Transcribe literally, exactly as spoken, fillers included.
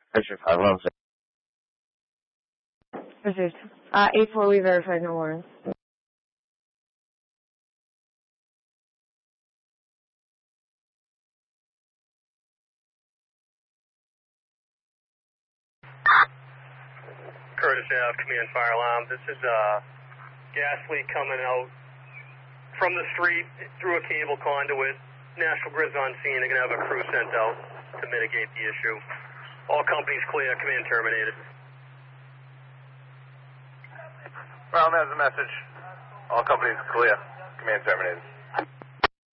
Extra five one six. Received. Uh, eight four, we verified no warrants. Curtis Ave, Command Fire Alarm. This is a gas leak coming out from the street through a cable conduit. National Grid's on scene. They're going to have a crew sent out to mitigate the issue. All companies clear. Command terminated. Brown has a message. All companies clear. Command terminated.